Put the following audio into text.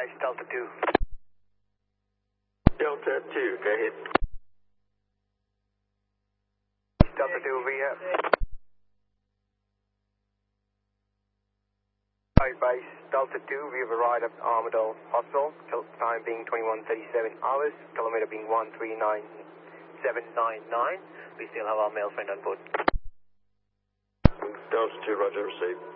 Base, Delta 2. Delta 2, go ahead. Delta 2 via. Base, Delta 2, we have arrived at Armadale Hospital, time being 21:37 hours, kilometer being 139799. We still have our male friend on board. Delta 2, roger, received.